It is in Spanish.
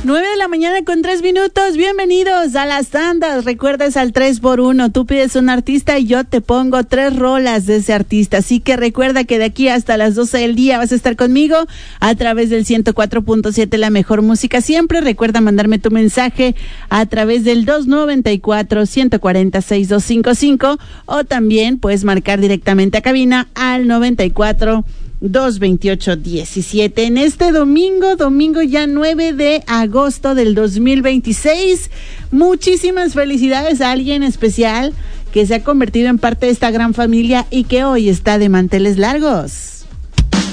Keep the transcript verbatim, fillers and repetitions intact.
nueve de la mañana con tres minutos. Bienvenidos a las tandas. Recuerda, es al tres por uno. Tú pides un artista y yo te pongo tres rolas de ese artista. Así que recuerda que de aquí hasta las doce del día vas a estar conmigo a través del ciento cuatro punto siete, la mejor música siempre. Recuerda mandarme tu mensaje a través del dos nueve cuatro, uno cuatro cero, seis dos cinco cinco o también puedes marcar directamente a cabina al noventa y cuatro, dos veintiocho, diecisiete. En este domingo, domingo ya nueve de agosto del dos mil veintiséis. Muchísimas felicidades a alguien especial que se ha convertido en parte de esta gran familia y que hoy está de manteles largos.